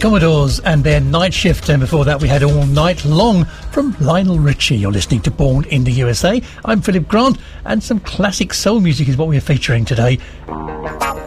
Commodores and their Night Shift, and before that we had All Night Long from Lionel Richie. You're listening to Born in the USA. I'm Philip Grant, and some classic soul music is what we're featuring today.